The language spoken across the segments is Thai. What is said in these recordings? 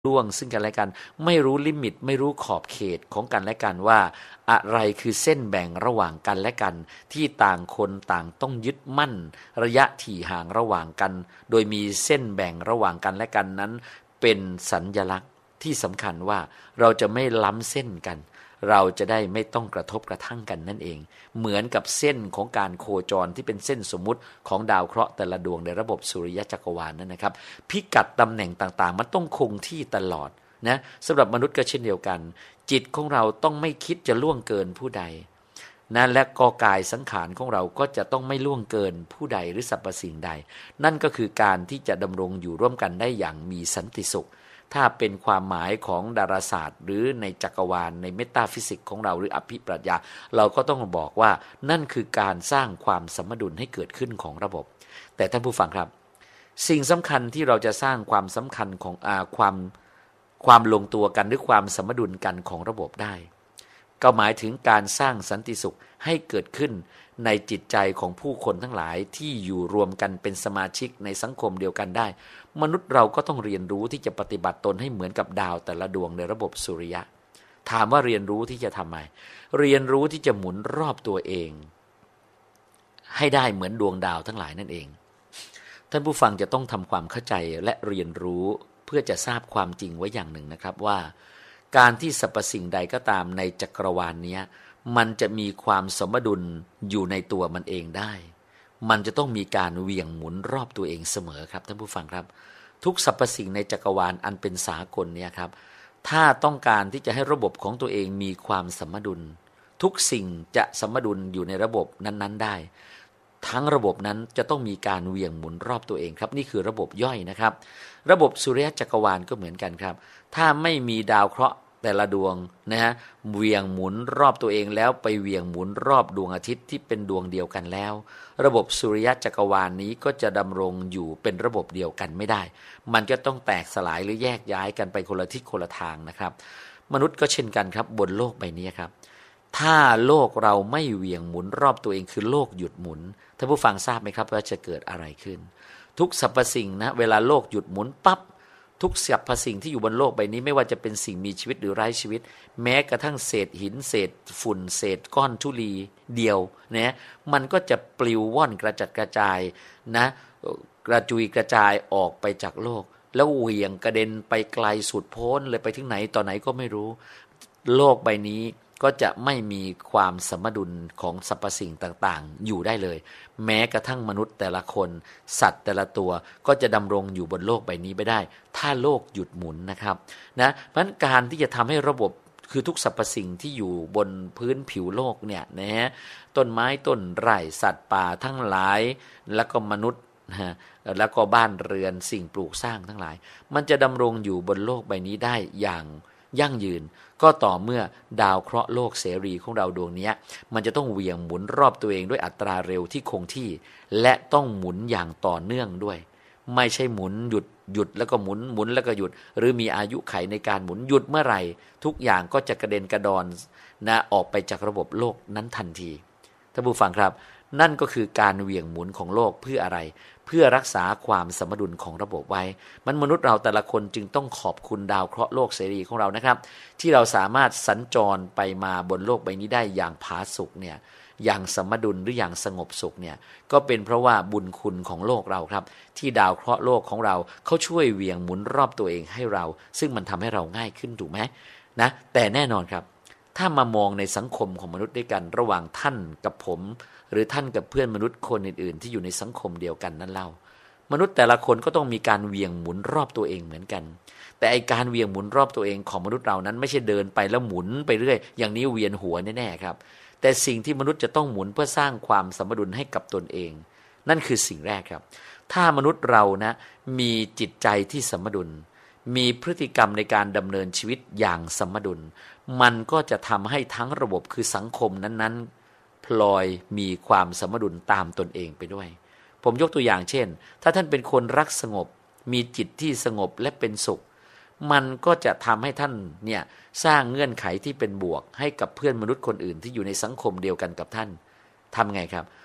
ล่วงซึ่งกันและกันไม่รู้ลิมิตไม่รู้ขอบเขตของกันและกันว่าอะไรคือเส้นแบ่งระหว่างกันและกันที่ต่างคนต่างต้องยึดมั่นระยะถี่ห่างระหว่างกันโดยมีเส้นแบ่งระหว่างกันและกันนั้นเป็นสัญลักษณ์ที่สำคัญว่าเราจะไม่ล้ำเส้นกันเราจะได้ไม่ต้องกระทบกระทั่งกันนั่นเองเหมือนกับเส้นของการโคจรที่เป็นเส้นสมมุติของดาวเคราะห์แต่ละดวงในระบบสุริยะจักรวาลนั่นนะครับพิกัดตำแหน่งต่างๆมันต้องคงที่ตลอดนะสำหรับมนุษย์ก็เช่นเดียวกันจิตของเราต้องไม่คิดจะล่วงเกินผู้ใดนะและกายสังขารของเราก็จะต้องไม่ล่วงเกินผู้ใดหรือสรรพสิ่งใดนั่นก็คือการที่จะดำรงอยู่ร่วมกันได้อย่างมีสันติสุขถ้าเป็นความหมายของดาราศาสตร์หรือในจักรวาลในเมตาฟิสิกส์ของเราหรืออภิปรัชญาเราก็ต้องบอกว่านั่นคือการสร้างความสมดุลให้เกิดขึ้นของระบบแต่ท่านผู้ฟังครับสิ่งสำคัญที่เราจะสร้างความสำคัญของความลงตัวกันหรือความสมดุลกันของระบบได้ก็หมายถึงการสร้างสันติสุขให้เกิดขึ้นในจิตใจของผู้คนทั้งหลายที่อยู่รวมกันเป็นสมาชิกในสังคมเดียวกันได้มนุษย์เราก็ต้องเรียนรู้ที่จะปฏิบัติตนให้เหมือนกับดาวแต่ละดวงในระบบสุริยะถามว่าเรียนรู้ที่จะทำไมเรียนรู้ที่จะหมุนรอบตัวเองให้ได้เหมือนดวงดาวทั้งหลายนั่นเองท่านผู้ฟังจะต้องทำความเข้าใจและเรียนรู้เพื่อจะทราบความจริงไว้อย่างหนึ่งนะครับว่าการที่สรรพสิ่งใดก็ตามในจักรวาลนี้มันจะมีความสมดุลอยู่ในตัวมันเองได้มันจะต้องมีการเหวี่ยงหมุนรอบตัวเองเสมอครับท่านผู้ฟังครับทุกสรรพสิ่งในจักรวาลอันเป็นสากลเนี่ยครับถ้าต้องการที่จะให้ระบบของตัวเองมีความสมดุลทุกสิ่งจะสมดุลอยู่ในระบบนั้นๆได้ทั้งระบบนั้นจะต้องมีการเหวี่ยงหมุนรอบตัวเองครับนี่คือระบบย่อยนะครับระบบสุริยะจักรวาลก็เหมือนกันครับถ้าไม่มีดาวเคราะห์แต่ละดวงนะฮะเหวี่ยงหมุนรอบตัวเองแล้วไปเหวี่ยงหมุนรอบดวงอาทิตย์ที่เป็นดวงเดียวกันแล้วระบบสุริยะจักรวาลนี้ก็จะดำรงอยู่เป็นระบบเดียวกันไม่ได้มันก็ต้องแตกสลายหรือแยกย้ายกันไปคนละทิศคนละทางนะครับมนุษย์ก็เช่นกันครับบนโลกใบนี้ครับถ้าโลกเราไม่เหวี่ยงหมุนรอบตัวเองคือโลกหยุดหมุนท่านผู้ฟังทราบไหมครับว่าจะเกิดอะไรขึ้นทุกสรรพสิ่งนะเวลาโลกหยุดหมุนปั๊บทุกสรรพสิ่งที่อยู่บนโลกใบนี้ไม่ว่าจะเป็นสิ่งมีชีวิตหรือไร้ชีวิตแม้กระทั่งเศษหินเศษฝุ่นเศษก้อนธุลีเดียวนะมันก็จะปลิวว่อนกระจัดกระจายนะกระจุยกระจายออกไปจากโลกแล้วเหวี่ยงกระเด็นไปไกลสุดโพ้นเลยไปถึงไหนต่อไหนก็ไม่รู้โลกใบนี้ก็จะไม่มีความสมดุลของสรรพสิ่งต่างๆอยู่ได้เลยแม้กระทั่งมนุษย์แต่ละคนสัตว์แต่ละตัวก็จะดำรงอยู่บนโลกใบนี้ไม่ได้ถ้าโลกหยุดหมุนนะครับนะเพราะฉะนั้นการที่จะทำให้ระบบคือทุกสรรพสิ่งที่อยู่บนพื้นผิวโลกเนี่ยนะฮะต้นไม้ต้นไร่สัตว์ป่าทั้งหลายแล้วก็มนุษย์นะแล้วก็บ้านเรือนสิ่งปลูกสร้างทั้งหลายมันจะดำรงอยู่บนโลกใบนี้ได้อย่างยั่งยืนก็ต่อเมื่อดาวเคราะห์โลกเสรีของเราดวงนี้มันจะต้องเหวี่ยงหมุนรอบตัวเองด้วยอัตราเร็วที่คงที่และต้องหมุนอย่างต่อเนื่องด้วยไม่ใช่หมุนหยุดแล้วก็หมุนแล้วก็หยุดหรือมีอายุไขในการหมุนหยุดเมื่อไหร่ทุกอย่างก็จะกระเด็นกระดอนนะออกไปจากระบบโลกนั้นทันทีท่านผู้ฟังครับนั่นก็คือการเหวี่ยงหมุนของโลกเพื่ออะไรเพื่อรักษาความสมดุลของระบบไว้มนุษย์เราแต่ละคนจึงต้องขอบคุณดาวเคราะห์โลกเสรีของเรานะครับที่เราสามารถสัญจรไปมาบนโลกใบนี้ได้อย่างผาสุกเนี่ยอย่างสมดุลหรืออย่างสงบสุขเนี่ยก็เป็นเพราะว่าบุญคุณของโลกเราครับที่ดาวเคราะห์โลกของเราเขาช่วยเหวี่ยงหมุนรอบตัวเองให้เราซึ่งมันทำให้เราง่ายขึ้นถูกไหมนะแต่แน่นอนครับถ้ามามองในสังคมของมนุษย์ด้วยกันระหว่างท่านกับผมหรือท่านกับเพื่อนมนุษย์คนอื่นๆที่อยู่ในสังคมเดียวกันนั่นเล่ามนุษย์แต่ละคนก็ต้องมีการเหวี่ยงหมุนรอบตัวเองเหมือนกันแต่ไอการเหวี่ยงหมุนรอบตัวเองของมนุษย์เรานั้นไม่ใช่เดินไปแล้วหมุนไปเรื่อยอย่างนี้เวียนหัวแน่ๆครับแต่สิ่งที่มนุษย์จะต้องหมุนเพื่อสร้างความสมดุลให้กับตนเองนั่นคือสิ่งแรกครับถ้ามนุษย์เรานะมีจิตใจที่สมดุลมีพฤติกรรมในการดำเนินชีวิตอย่างสมดุลมันก็จะทำให้ทั้งระบบคือสังคมนั้นๆพลอยมีความสมดุลตามตนเองไปด้วยผมยกตัวอย่างเช่นถ้าท่านเป็นคนรักสงบมีจิตที่สงบและเป็นสุขมันก็จะทำให้ท่านเนี่ยสร้างเงื่อนไขที่เป็นบวกให้กับเพื่อนมนุษย์คนอื่นที่อยู่ในสังคมเดียวกันกับท่านทำไงครับ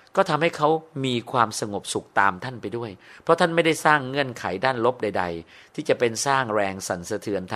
ก็ทำให้เขามีความสงบสุขตามท่านไปด้วยเพราะท่านไม่ได้สร้างเงื่อนไขด้านลบใดๆที่จะเป็นสร้างแรงสั่นสะเทือน